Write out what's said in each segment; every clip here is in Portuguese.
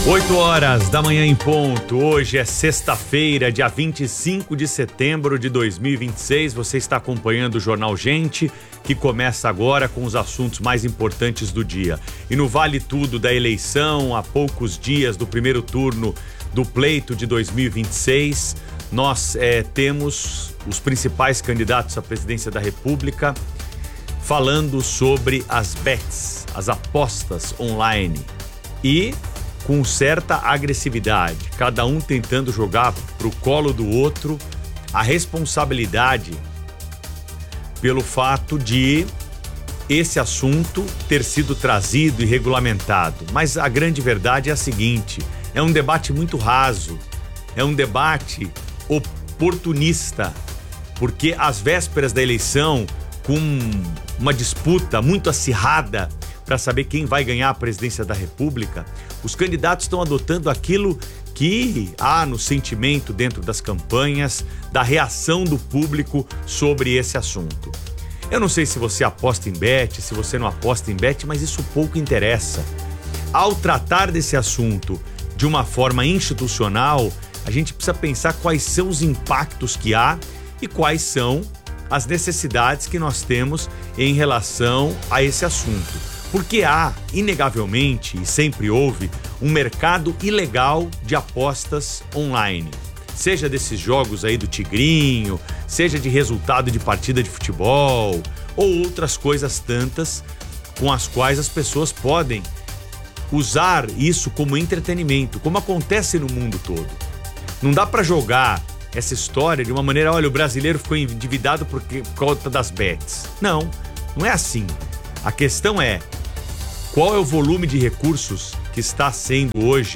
8 horas da manhã em ponto. Hoje é sexta-feira, dia 25 de setembro de 2026. Você está acompanhando o Jornal Gente, que começa agora com os assuntos mais importantes do dia. E no Vale Tudo da eleição, a poucos dias do primeiro turno do pleito de 2026, nós temos os principais candidatos à presidência da República falando sobre as bets, as apostas online. E com certa agressividade, cada um tentando jogar pro colo do outro a responsabilidade pelo fato de esse assunto ter sido trazido e regulamentado. Mas a grande verdade é a seguinte: é um debate muito raso, é um debate oportunista, porque às vésperas da eleição, com uma disputa muito acirrada para saber quem vai ganhar a presidência da República, os candidatos estão adotando aquilo que há no sentimento dentro das campanhas, da reação do público sobre esse assunto. Eu não sei se você aposta em bet, se você não aposta em bet, mas isso pouco interessa. Ao tratar desse assunto de uma forma institucional, a gente precisa pensar quais são os impactos que há e quais são as necessidades que nós temos em relação a esse assunto. Porque há, inegavelmente, e sempre houve, um mercado ilegal de apostas online. Seja desses jogos aí do Tigrinho, seja de resultado de partida de futebol, ou outras coisas tantas com as quais as pessoas podem usar isso como entretenimento, como acontece no mundo todo. Não dá pra jogar essa história de uma maneira, olha, o brasileiro ficou endividado por conta das bets. Não, não é assim. A questão é: qual é o volume de recursos que está sendo hoje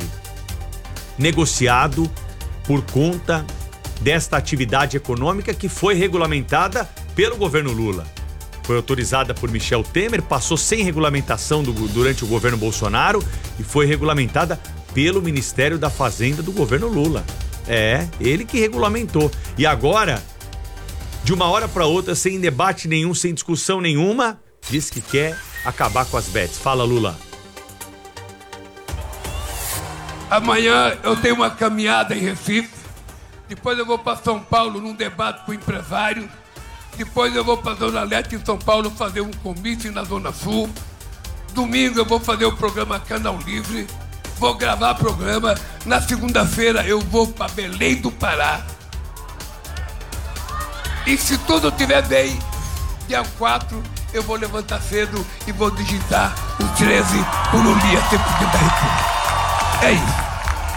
negociado por conta desta atividade econômica que foi regulamentada pelo governo Lula? Foi autorizada por Michel Temer, passou sem regulamentação durante o governo Bolsonaro e foi regulamentada pelo Ministério da Fazenda do governo Lula. É, ele que regulamentou. E agora, de uma hora para outra, sem debate nenhum, sem discussão nenhuma, diz que quer acabar com as bets. Fala, Lula. Amanhã eu tenho uma caminhada em Recife, depois eu vou para São Paulo num debate com empresários, depois eu vou para a Zona Leste em São Paulo fazer um comício na Zona Sul, domingo eu vou fazer o programa Canal Livre, vou gravar programa, na segunda-feira eu vou para Belém do Pará. E se tudo estiver bem, dia 4 eu vou levantar cedo e vou digitar o 13 por um dia ser presidente da República. É isso.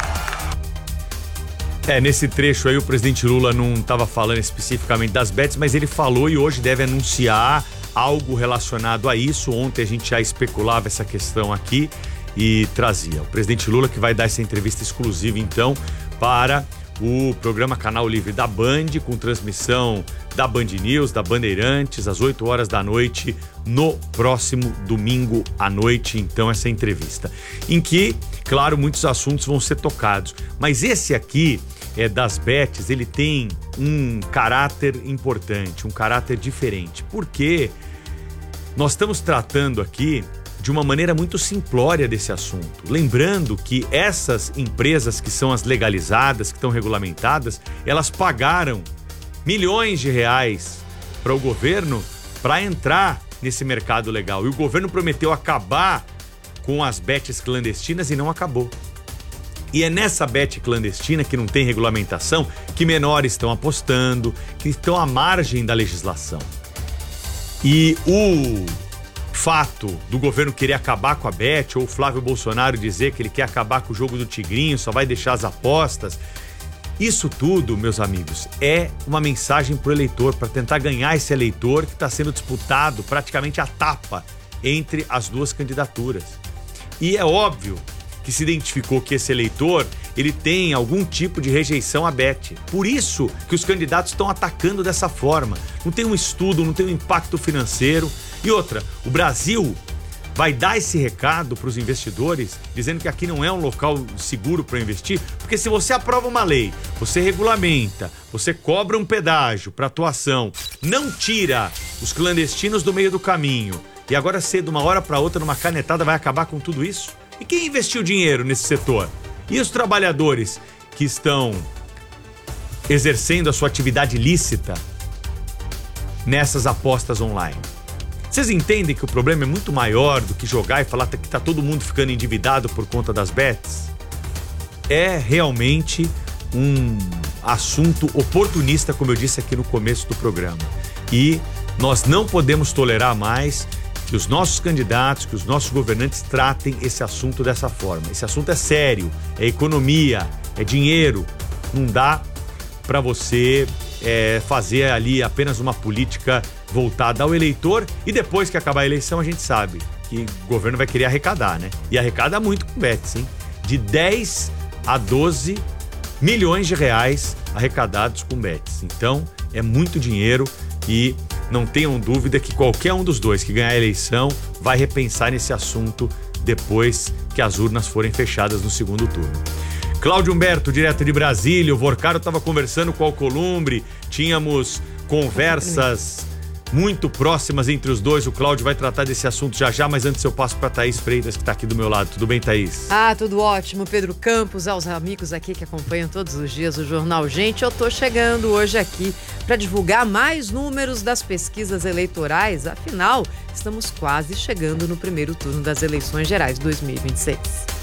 Nesse trecho aí o presidente Lula não estava falando especificamente das bets, mas ele falou e hoje deve anunciar algo relacionado a isso. Ontem a gente já especulava essa questão aqui e trazia. O presidente Lula que vai dar essa entrevista exclusiva então para o programa Canal Livre da Band, com transmissão da Band News, da Bandeirantes, às 8 horas da noite, no próximo domingo à noite, então, essa entrevista. Em que, claro, muitos assuntos vão ser tocados. Mas esse aqui, das bets, ele tem um caráter importante, um caráter diferente. Porque nós estamos tratando aqui de uma maneira muito simplória desse assunto. Lembrando que essas empresas que são as legalizadas, que estão regulamentadas, elas pagaram milhões de reais para o governo para entrar nesse mercado legal. E o governo prometeu acabar com as bets clandestinas e não acabou. E é nessa bet clandestina, que não tem regulamentação, que menores estão apostando, que estão à margem da legislação. E o fato do governo querer acabar com a bet, ou o Flávio Bolsonaro dizer que ele quer acabar com o jogo do Tigrinho, só vai deixar as apostas, isso tudo, meus amigos, é uma mensagem pro eleitor, para tentar ganhar esse eleitor que está sendo disputado praticamente a tapa entre as duas candidaturas. E é óbvio que se identificou que esse eleitor, ele tem algum tipo de rejeição à bet. Por isso que os candidatos estão atacando dessa forma. Não tem um estudo, não tem um impacto financeiro. E outra, o Brasil vai dar esse recado para os investidores, dizendo que aqui não é um local seguro para investir, porque se você aprova uma lei, você regulamenta, você cobra um pedágio para atuação, não tira os clandestinos do meio do caminho, e agora cedo, uma hora para outra, numa canetada, vai acabar com tudo isso? E quem investiu dinheiro nesse setor? E os trabalhadores que estão exercendo a sua atividade lícita nessas apostas online? Vocês entendem que o problema é muito maior do que jogar e falar que tá todo mundo ficando endividado por conta das bets? É realmente um assunto oportunista, como eu disse aqui no começo do programa. E nós não podemos tolerar mais que os nossos candidatos, que os nossos governantes tratem esse assunto dessa forma. Esse assunto é sério, é economia, é dinheiro. Não dá para você fazer ali apenas uma política voltada ao eleitor e depois que acabar a eleição a gente sabe que o governo vai querer arrecadar, né? E arrecada muito com bets, hein? De 10 a 12 milhões de reais arrecadados com bets. Então, é muito dinheiro e não tenham dúvida que qualquer um dos dois que ganhar a eleição vai repensar nesse assunto depois que as urnas forem fechadas no segundo turno. Cláudio Humberto, direto de Brasília, o Vorcaro estava conversando com o Alcolumbre, tínhamos conversas muito próximas entre os dois. O Cláudio vai tratar desse assunto já, mas antes eu passo para Thaís Freitas, que está aqui do meu lado. Tudo bem, Thaís? Tudo ótimo, Pedro Campos, aos amigos aqui que acompanham todos os dias o Jornal Gente. Eu tô chegando hoje aqui para divulgar mais números das pesquisas eleitorais. Afinal, estamos quase chegando no primeiro turno das eleições gerais 2026.